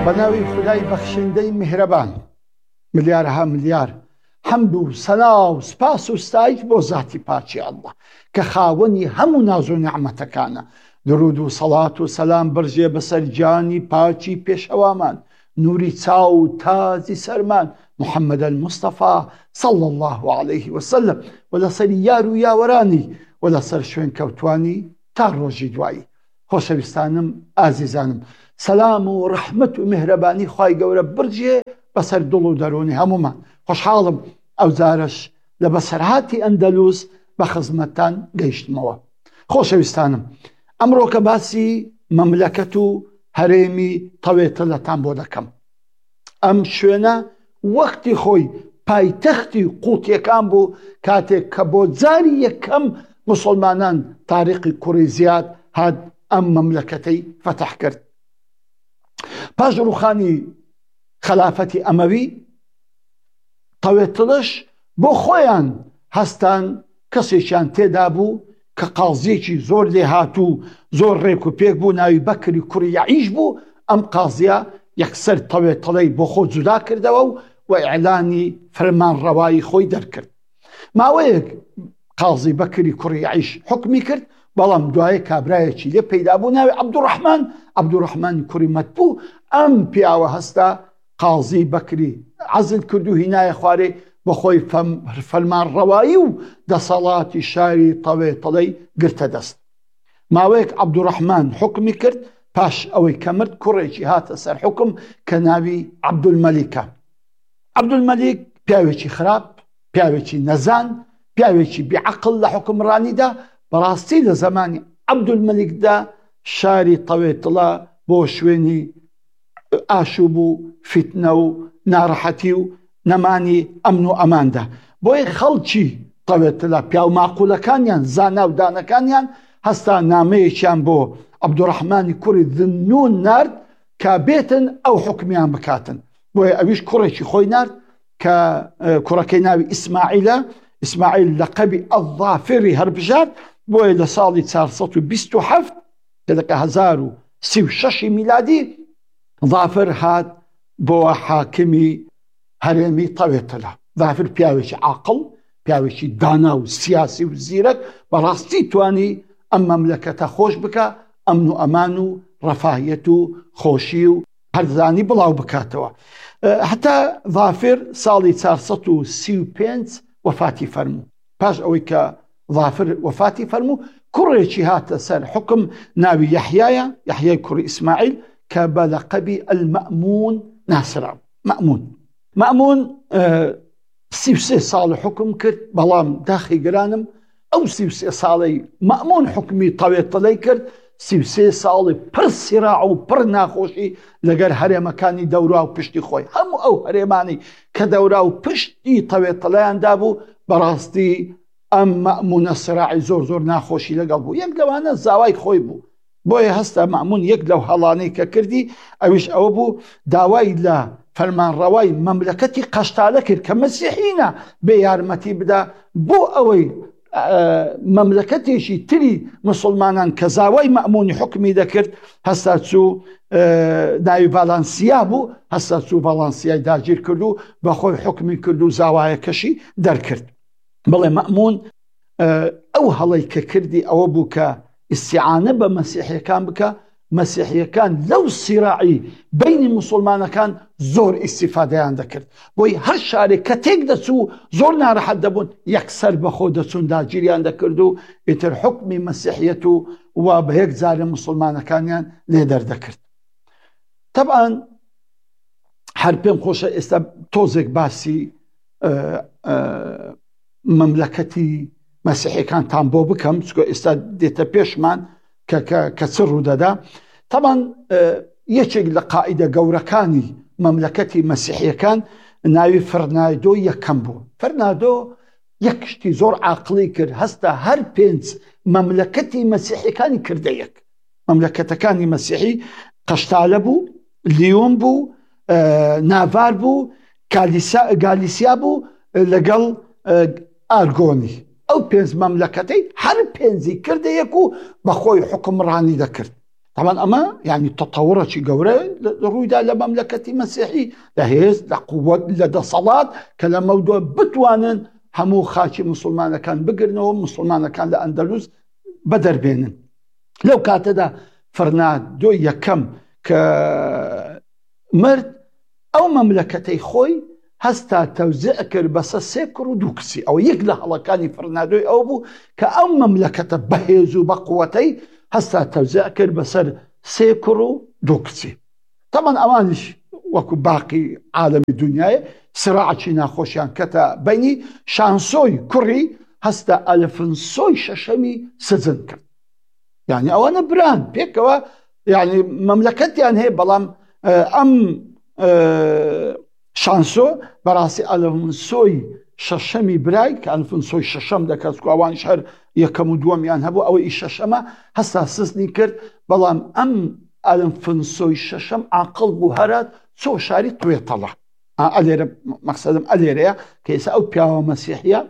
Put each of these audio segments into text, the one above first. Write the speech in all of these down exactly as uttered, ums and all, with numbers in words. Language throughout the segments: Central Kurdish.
بەناوی خودای بەخشندەی میهرەبان ملیارها ملیار حەمد و سەنا و سپاس و ستایش بۆ ذاتی پاچی ئەڵڵا کە خاوەنی هەموو ناز و نعمەتەکانە. درود و سەڵات و سەلام بڕژێ بەسەر گیانی پاچی پێشەوامان، نووری چاو و تازی سەرمان محەممەد المستەفا صەڵی الله عەلەیه وسەلەم و لەسەر یار و یاوەرانی و لەسەر شوێن کەوتوانی تا ڕۆژی دوایی. خۆشەویستانم ئازیزانم، سەلام و ڕەحمەت و میهرەبانی خوای گەورە بڕژێ بەسەر دڵ و دەرۆنی هەموومان. خۆشحاڵم ئەو جارش لە بەسەرهاتی ئەندەلوس بە خزمەتتان گەیشتمەوە. خۆشەویستانم، ئەمڕۆ کە باسی مەملەکەت و هەرێمی تەوێتڵەتان بۆ دەکەم. ئەم شوێنە وەختی خۆی پایتەختی قووتیەکان بوو کاتێک کە بۆ جاری یەکەم موسڵمانان تاریقی کوڕی زیاد هات ئەم مەملەکەتەی فەتح کرد. پاش ڕووخانی خلافەتی ئەمەوی تەوێتڵش بۆ خۆیان هەستان کەسێکیان تێدا بوو کە قازیەکی زۆر لێ هاتوو، زۆر ڕێک و پێک بوو، ناوی بەکری کوڕی یەعیش بوو. ئەم قازیە یەکسەر تەوێتڵەی بۆ خۆ جودا کردەوە و ئیعلانی فەرمانڕەوایی خۆی دەرکرد. ماوەیەک قازی بەکری کوڕی یەعیش حکمی کرد، بەڵام دوایە کابرایەکی لێ پەیدا بوو ناوی عەبدوڕەحمان عەبدوڕەحمانی کوڕی مەتبوو. ئەم پیاوە هەستا قازی بەکری عەزل کرد و هینایە خوارێ بە خۆی فەرمانڕەوایی و دەسەڵاتی شاری تەوێتڵەی گرتە دەست. ماوەیەک عەبدوڕەحمان حکمی کرد، پاش ئەوەی کە مرد کوڕێکی هاتە سەر حکم کە ناوی عەبدولمەلیکە. عەبدولمەلیک پیاوێکی خراپ، پیاوێکی نەزان، پیاوێکی بیعەقڵ لە حکمڕانیدا. بەڕاستی لە زمانی عەبدولمەلیکدا شاری تەوێتڵە بۆ شوێنی ئاشوب و فیتنە و ناڕەحەتی و نەمانی ئەمن و ئەماندا. بۆیە خەڵکی تەوێتڵە پیاو ماقوولەکانیان، زانا و دانەکانیان هەستا نامەیەکیان بۆ عەبدوڕەحمانی کوڕی ذوالنون نارد کە بێتن ئەو حکمیان بکاتن. بۆیە ئەویش کوڕێکی خۆی نارد کە کوڕەکەی ناوی ئیسماعیلە. ئیسماعیل لەقەبی ئەظافری هەربژارد. بۆیە لە ساڵی چارسەد و بیست و هەفت کە هەزار و سی و شەشی میلادی ظافر هات بۆ حاکمی هەرێمی تەوێتڵە. ظافر پیاوێکی عاقڵ، پیاوێکی دانا و سیاسی و زیرەک، بەڕاستی توانی ئەم مەملەکەتە خۆش بکە، ئەمن و ئەمان و ڕەفاهیەت و خۆشی و هەرزانی بڵاو بکاتەوە. هەتا ظافر ساڵی چارسەد و سی و پێنج وەفاتی فەرموو. پاش ئەوەی کە ظافر وەفاتی فەرموو، کوڕێکی هاتە سەر حکم ناوی یەحیایە، یەحیای کوڕی ئیسماعیل کە بە لەقەبی ئەلمەئمون ناسرا. مەئمون مەئمون سی و سێ ساڵ حکم کرد، بەڵام داخی گرانم ئەو سی و سێ ساڵەی مەئمون حکمی تەوێتڵەی کرد، سی و سێ ساڵی پڕ سیراع و پڕ ناخۆشی لەگەر هەرێمەکانی دەورا و پشتی خۆی. هەموو ئەو هەرێمانی کە دەورا و پشتی تەوێتڵەیاندا بوو، بەڕاستی ئەم مەئمونە سراعی زۆر زۆر ناخۆشی لەگەڵ بوو. یەک لەوانە زاوای خۆی بوو. بۆیە هەستا مەئمون یەک لەو هەڵانەی کە کردی ئەویش ئەوە بوو داوای لە فەرمانڕەوای مەملەکەتی قەشتالە کرد کە مەسیحینە بێ یارمەتی بدا بۆ ئەوەی مەملەکەتێکی تری موسڵمانان کە زاوای مەئمونی حکمی دەکرد. هەستا چوو ناوی ڤالانسیا بوو، هەستا چوو ڤالانسیای داگیر کرد و بە خۆی حکمی کرد و زاوایەکەشی دەرکرد. بڵێ مەئمون ئەو هەڵەی کە کردی ئەوە بوو کە ئیستیعانە بە مەسیحیەکان بکە. مەسیحیەکان لەو سیراعی بینی موسڵمانەکان زۆر ئیستیفادەیان دەکرد. بۆی هەر شارێک کە تێک دەچوو زۆر ناڕەحەت دەبوون، یەکسەر بەخۆ دەچوون داگیریان دەکرد و ئیتر حکمی مەسیحیەت و وا بە یەک جارە موسڵمانەکانیان لێ دەردەکرد. تەبعاً هەر پێم خۆشە ئێستا تۆزێک باسی مەملەکەتی مەسیحیەکانتان بۆ بکەم، چکە ئێستا دێتە پێشمان کە چ ڕوودەدا. تەبعاً یەکێک لە قائیدە گەورەکانی مەملەکەتی مەسیحیەکان ناوی فەرناندۆ یەکەم بوو. فەرناندۆ یەک شتی زۆر عاقڵی کرد، هەستا هەر پێنج مەملەکەتی مەسیحیەکانی کردە یەک. مەملەکەتەکانی مەسیحی قەشتالە بوو، لیۆن بوو، ناڤار بوو، گالیسیا بوو لەگەڵ ئارگۆنی. ئەو پێنج مەملەکەتەی هەر پێنجی کردە یەک و بە خۆی حکمڕانی دەکرد. طبعا أما يعني تطورة جورة رويدا لمملكة مسيحي لهيز لقوة لدى صلاة كلا موضوع بتوانا همو خاشي مسلمان كان بقرنو مسلمان كان لأندلس بدر بينن لو كاتدا فرناندو يكم كمرد أو مملكتي خوي هستا توزيع كر بس سيكرو دوكسي أو يقله على كان فرناندو أو بو كأو مملكة بهيزو بقوتي هستا توزيع كر بس سيكرو دوكسي طبعا أمانش وكو باقي عالم الدنيا صراعتي ناخوشيان كتا بيني شانسوي كوري هستا ألفنسوي ششمي سزن كر يعني أو أنا بران بيكوا يعني مملكتي يعني هي بلام أم شانسو براسي ألفنسوي ششمي براي كألفنسوي ششم دكاس كوان شهر يكمو دوام يعني هبو أو إيش ششمة هستا سزني كر بلام أم ألفنسوي ششم عقل بوهرات سو شاري طوي طلع ألير مقصدم أليريا كيس أو بياو مسيحية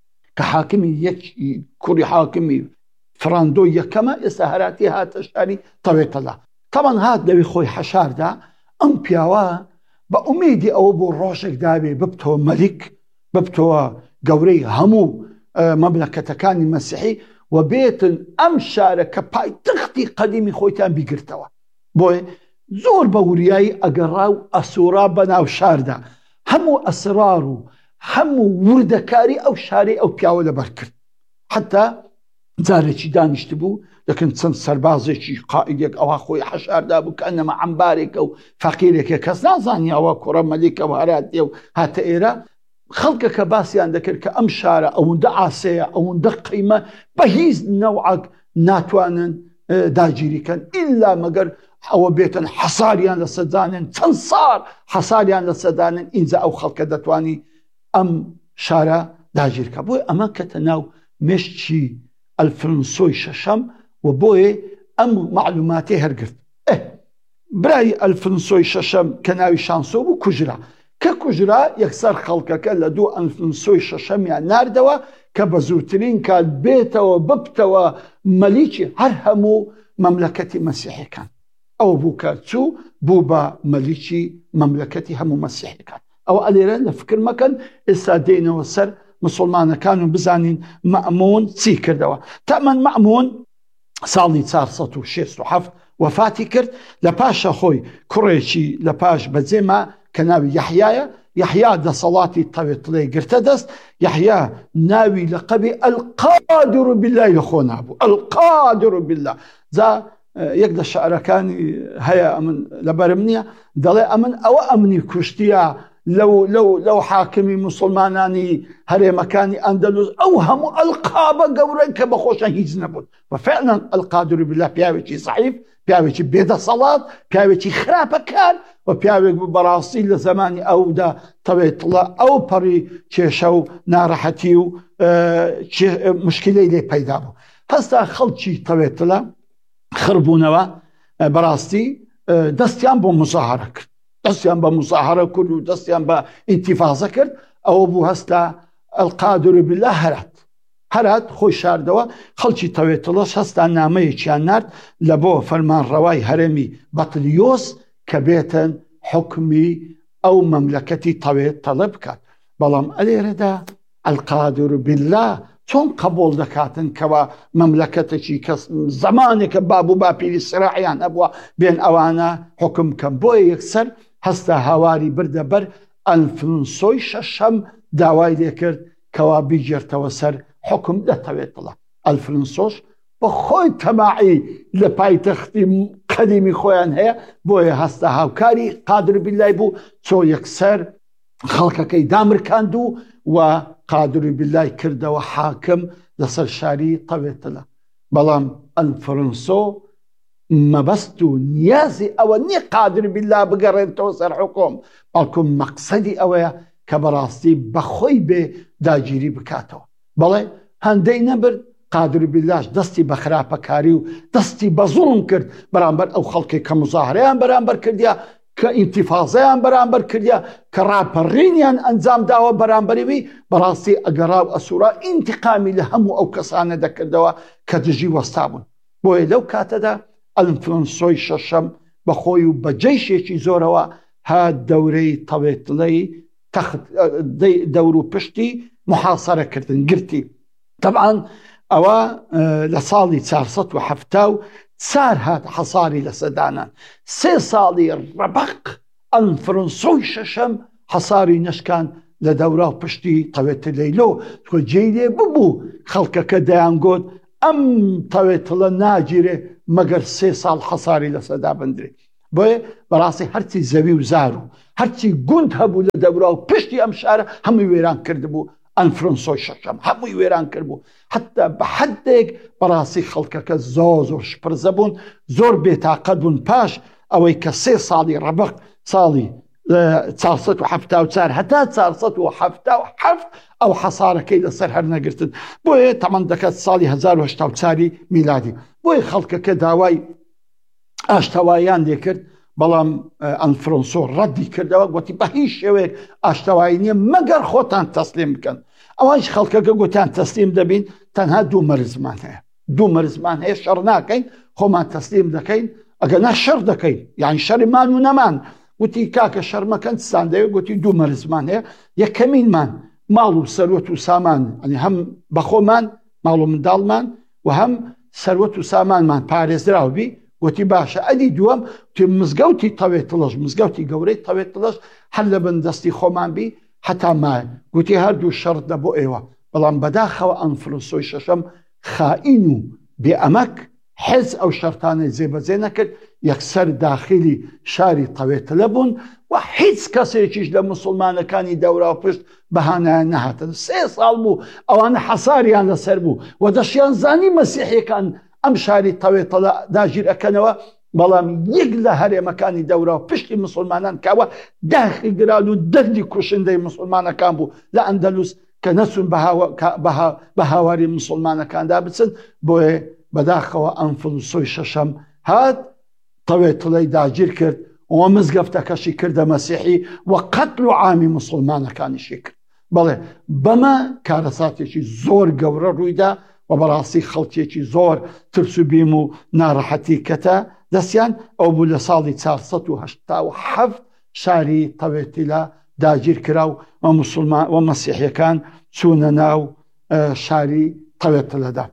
كحاكمي يك كوري حاكمي فراندو يكما إسهراتي هات شاري طوي طلع طبعا هاد لوي خوي حشار دا أم بياوا بأميدي أو بو روشك دابي ببتو ملك ببتو قوري همو مملكة كان مسيحي وبيت أم شارك باي تختي قديمي خويتان بيقرتوا بوي زور بورياي أقراو أسورا بناو شاردا همو أسرارو همو وردكاري أو شاري أو بياو لبركر حتى زاريشي دانشتبو لكن سن سربازيشي قائدك أو أخوي حشار دابو كأنما عمبارك أو فقيرك كس نازاني أو كرة ملك أو هرات أو هاتا إيرا خلقك باسيان ذكر كأمشارة أو دعاسية أو دقيمة بهيز نوعك ناتوانن داجيري كان إلا مقر أو بيتن حصاريان لسدانن تنصار حصاريان لسدانن إنزا أو خلق دتواني أم شارة داجير كابوي أما كتناو مشتي الفرنسوي ششم وبوي أم معلوماتي هرقرت إيه براي الفرنسوي ششم كناوي شانسو بو كجرا ككجرا يكسر خلقك لدو الفرنسوي ششم يعني ناردوا كبزوترين كان بيتا وببتا ومليكي هرهمو مملكتي مسيحي كان أو بوكاتسو بوبا مليكي مملكتي همو مسيحي كان أو أليران لفكر مكان إسا دينا وسر مسلمان كانوا بزانين مأمون تسيكر دوا تأمن مأمون صالي صار صوتو شيست وحف وفاتي كرت لباشا خوي كوريشي لباش بزيما كناوي يحيايا يحيى دا صلاتي طويت لي قرتدست يحيى ناوي لقبي القادر بالله يخون أبو القادر بالله ذا يقدر الشعر كان هيا أمن لبرمنيا دلي أمن أو أمني كشتيا لو لو لو حاكمي مسلماناني هري مكاني أندلس أو هم القابة قورنك بخوشا هيزنبون وفعلا القادر بالله بياويتي صحيف بياويتي بيدا صلاة بياويتي خرابة كان وبياويك براسي لزماني أو دا طبيعت الله أو بري تشيشو نارحتيو اه مشكلة إلي بيدابو هستا خلطشي طبيعت الله خربونوا براستي اه دستيان بو مظاهرة كرد دستيان بو مظاهرة كرد ودستيان بو انتفاضة كرد أو بو هستا القادر بالله هرات هرات خوي شاردوا خلشي طويت الله هستا نامي چيان نارد لبو فرمان رواي هرمي بطليوس كبيتا حكمي أو مملكتي طويت طلب كات بلام أليردا القادر بالله چون قبول دكاتن كوا مملكتشي كس زمانك بابو بابي الصراعيان أبوا بين أوانا حكم كم بوي يكسر هستا هواري برد بر الفنسوي ششم داواي ليكر كوا بيجر توسر حكم ده طويت الله الفرنسوس بخوي تماعي لباي تختي قديمي خوان هي بوي هستا هاوكاري قادر بالله بو سو يكسر خلقك دامر كاندو وقادر بالله كرده وحاكم لصر شاري طويت الله بلام الفرنسو ما بستو نيازي او ني قادر بالله بقرن توسر حكم بالكم مقصدي او كبراستي بخوي به داجيري بكاتو بلى هندي نبر قادر بالله دستي بخرابة كاريو دستي بظلم كرد برامبر او خلقي كمظاهرين برامبر كرديا كانتفاضيان برامبر كرديا كرابرينيان انزام داوا برامبري بي براسي اقراو اسورا انتقامي لهم او كسانه دكردوا كدجي وستابون بوي لو كاتدا ئەنفلۆنسۆی شەشەم بەخۆی و بە جەیشێکی زۆرەوە هات دەورەی تەوێتڵەی دەور و پشتی محاصەرەکردن گرتی. طبعا ئەوە لە ساڵی چارسەد و هەفتا و چار هات حەساری لەسەردانان. سێ ساڵی ڕەبق ئەنفلۆنسۆی شەشەم حەساری نەشکان لە دەورا و پشتی تەوێتڵەیلۆ تۆ جێی لێ ببوو خەڵکەکە دەیانگۆت ئەم تەوێتڵە ناگیرێ مەگەر سێ ساڵ حەساری لەسەردا بندرێ. بۆیە بەڕاستی هەرچی زەوی و زار و هەرچی گوند هەبوو لە دەورا و پشتی ئەم شارە هەمووی وێران کردبوو. ئەنفلۆنسۆی شەشەم هەمووی وێران کردبوو، حتا بە حدێک بەڕاستی خەڵکەکە زۆر زۆر شپرزە بوون، زۆر بێتاقەت بوون. پاش ئەوەی کە سێ ساڵی ڕەبق ساڵی چارسەد و هەفتا و چار هەتا چارسەد و هەفتا و هەفت ئەو حەسارەکەی لەسەر هەر نەگرتن. بۆیە تەمەن دەکات ساڵی هەزار و هەشتا و چاری میلادی. بۆیە خەڵکەکە داوای ئاشتەواییان لێکرد، بەڵام ئەنفلۆنسۆ ڕەدی کردەوە، گوتی بە هیچ شێوەیەک ئاشتەوایی نییە مەگەر خۆتان تەسلیم بکەن. ئەوانش خەڵکەکە گوتیان تەسلیم دەبین، تەنها دوو مەرزمان هەیە، دوو مەرزمان هەیە، شەڕ ناکەین، خۆمان تەسلیم دەکەین، ئەگەنا شەڕ دەکەین، یعنی شەڕمان و نەمان. وتی کاکە شەرمەکەن چتان دەوێت؟ گوتی دوو مەرزمان هەیە، یەکەمینمان ماڵ و سەروەت و سامان، ئەنی هەم بەخۆمان ماڵ و منداڵمان و هەم سەروەت و سامانمان پارێزراوبی. گوتی باشە. ئەدی دووەم توی مزگەوتی تەوێتڵەش، مزگەوتی گەورەی تەوێتڵەش هەر لە بەندەستی خۆمان بی حتا مایە. گوتی هەردوو شەڕت دە بۆ ئێوە، بەڵام بەداخەوە ئەنفلۆنسۆی شەشەم خائین و بێئەمەک حێز ئەو شەرتانەی جێبەجێ نەکرد، یەکسەر داخلی شاری تەوێتڵە بوون و هیچ کەسێکیش لە مسلمانەکانی دەورا و پشت بەهانایان نەهاتن. سێ ساڵ بوو ئەوانە حەساریان لەسەر بوو و دەشیان زانی مەسیحیەکان ئەم شاری تەوێتڵە داگیر ئەکەنەوە، بەڵام یەک لە هەرێمەکانی دەورا و پشتی مسلمانان کاوە داخی گران و دەردی کوشندەی مسلمانەکان بوو لە ئەندەلوس کە نەچون بە هاواری مسلمانەکاندا بچن. بۆیە بەداخەوە ئەنفلۆنسۆی شەشەم هات تەوێتڵەی داگیر کرد و مزگەفتەکەشی کردە مەسیحی و قەتڵ و عامی مسلمانەکانیشی کرد. بەڵێ بەمە کارەساتێکی زۆر گەورە ڕوویدا و بەڕاستی خەڵکێکی زۆر ترس و بیم و ناڕەحەتی کەتە دەستیان. ئەو بوو لە ساڵی چارسەد و هەشتا و هەفت شاری تەوێتڵە داگیر کرا و مسلمان و مەسیحیەکان چوونە ناو شاری تەوێتڵەدا.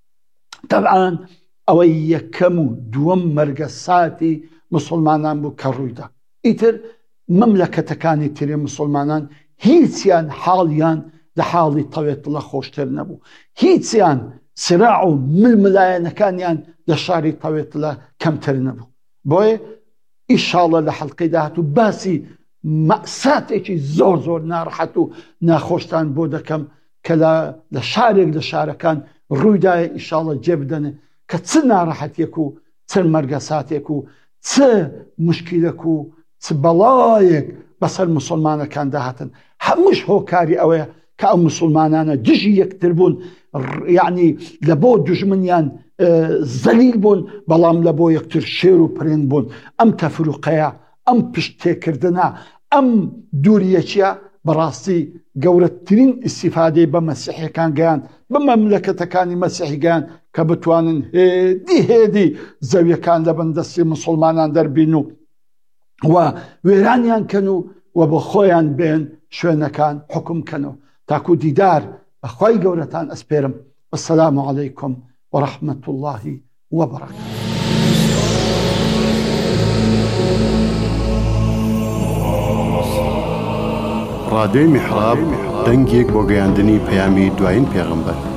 طبعا ئەوەی یەکەم و دووەم مەرگە ساتی مسلمانان بوو کە ڕوویدا. ئیتر مەملەکەتەکانی ترێ مسلمانان هیچیان حاڵیان لە حاڵی تەوێتڵە خۆشتر نەبوو، هیچیان سراع و ململایەنەکانیان لە شاری تەوێتڵە کەمتر نەبوو. بۆیە ئیشاڵە لە حەڵقەی داهاتوو باسی مەئساتێکی زۆر زۆر ناڕەحەت و ناخۆشتان بۆ دەکەم کە لە شارێک لە شارەکان ڕوویدایە، ئیشاڵە جێبدەنێ کە چ ناڕەحەتێک و چ مەرگە ساتێک و چ مشکیلەک و چ بەڵایەک بەسەر مسلمانەکان داهاتن. هەمووش هۆکاری ئەوەیە کە ئەو مسلمانانە دژی یەکتر بوون، یعنی لە بۆ دوژمنیان زەلیل بوون، بەڵام لە بۆ یەکتر شێر و پرێن بوون. ئەم تەفروقەیە، ئەم پشتێکردنە، ئەم دووریەکیە بەڕاستی گەورەترین ئیسیفادەی بە مەسیحیەکان گەیان، بە مەملەکەتەکانی مەسیحی گەیان کە بتوانن هێدی هێدی زەویەکان لە بەندەستی مسلمانان دەربین و و وێرانیان کەن و و بۆ خۆیان بێن شوێنەکان حکم کەنەوە. تاکو دیدار بەخوای گەورەتان ئەسپێرم. والسلام عەلەیکم وەڕەحمەت الله وبەرەکاته. ڕادیۆی میحراب دەنگێک بۆ گەیاندنی پەیامی دوایین پێغەمبەر.